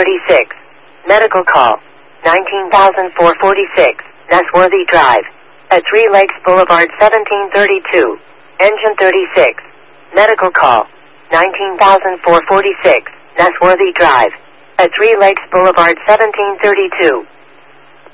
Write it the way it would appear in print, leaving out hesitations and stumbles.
1736. Medical call. 19,446. Nessworthy Drive. At 3 Lakes Boulevard 1732. Engine 36. Medical call. 19,446. Nessworthy Drive. At 3 Lakes Boulevard 1732.